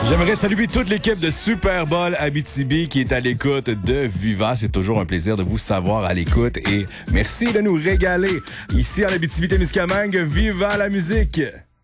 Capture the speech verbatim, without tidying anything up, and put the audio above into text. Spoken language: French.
J'aimerais saluer toute l'équipe de Super Bowl Abitibi qui est à l'écoute de Viva. C'est toujours un plaisir de vous savoir à l'écoute et merci de nous régaler. Ici à l'Abitibi-Témiscamingue, Viva la musique!